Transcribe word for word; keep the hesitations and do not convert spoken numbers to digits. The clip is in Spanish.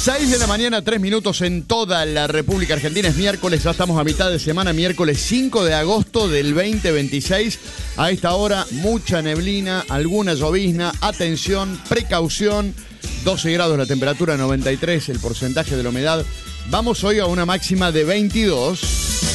seis de la mañana, tres minutos en toda la República Argentina. Es miércoles, ya estamos a mitad de semana, miércoles cinco de agosto del veinte veintiséis. A esta hora, mucha neblina, alguna llovizna. Atención, precaución. doce grados la temperatura, noventa y tres el porcentaje de la humedad. Vamos hoy a una máxima de veintidós.